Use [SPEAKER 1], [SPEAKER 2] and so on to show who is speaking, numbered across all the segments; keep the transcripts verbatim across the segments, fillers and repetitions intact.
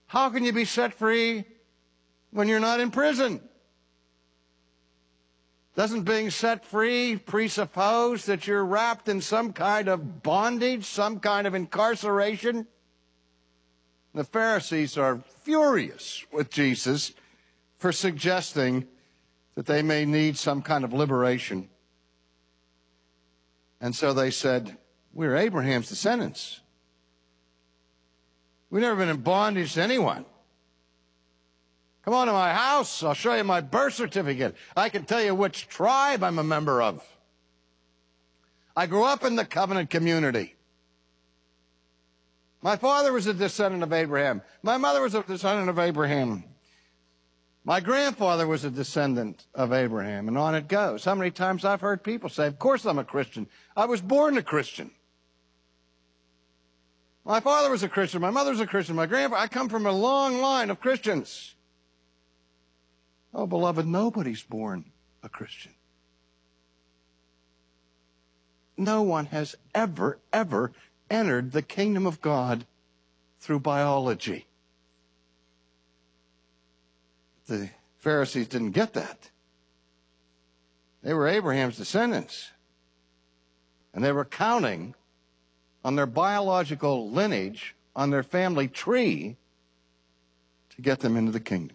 [SPEAKER 1] How can you be set free when you're not in prison? Doesn't being set free presuppose that you're wrapped in some kind of bondage, some kind of incarceration? The Pharisees are furious with Jesus for suggesting that they may need some kind of liberation. And so they said, we're Abraham's descendants. We've never been in bondage to anyone. Come on to my house. I'll show you my birth certificate. I can tell you which tribe I'm a member of. I grew up in the covenant community. My father was a descendant of Abraham. My mother was a descendant of Abraham. My grandfather was a descendant of Abraham, and on it goes. How many times I've heard people say, of course I'm a Christian. I was born a Christian. My father was a Christian. My mother was a Christian. My grandfather, I come from a long line of Christians. Oh, beloved, nobody's born a Christian. No one has ever, ever entered the kingdom of God through biology. The Pharisees didn't get that. They were Abraham's descendants. And they were counting on their biological lineage, on their family tree, to get them into the kingdom.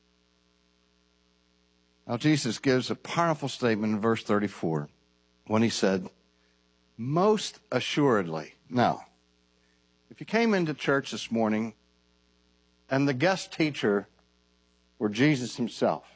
[SPEAKER 1] Now, Jesus gives a powerful statement in verse thirty-four when he said, most assuredly. Now, if you came into church this morning and the guest teacher were Jesus himself,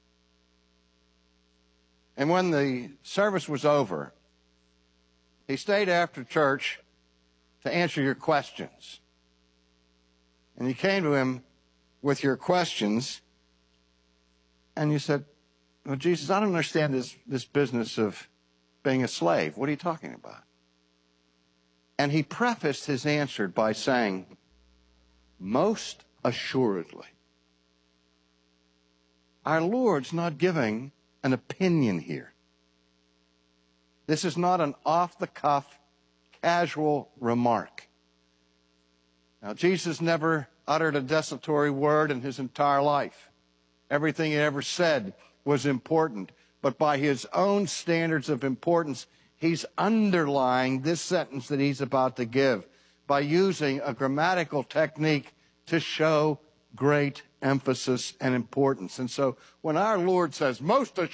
[SPEAKER 1] and when the service was over, he stayed after church to answer your questions, and you came to him with your questions, and you said, well, Jesus, I don't understand this, this business of being a slave. What are you talking about? And he prefaced his answer by saying, most assuredly. Our Lord's not giving an opinion here. This is not an off-the-cuff, casual remark. Now, Jesus never uttered a desultory word in his entire life. Everything he ever said was important, but by his own standards of importance, he's underlying this sentence that he's about to give by using a grammatical technique to show great emphasis and importance. And so when our Lord says, most